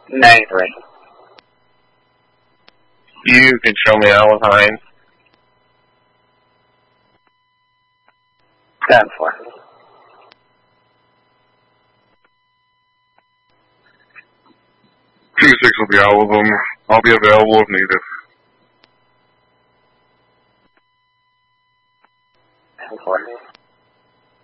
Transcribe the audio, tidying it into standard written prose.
93. You can show me out with Hines. 10-4. 2-6 will be out with them. I'll be available if needed. 10-4.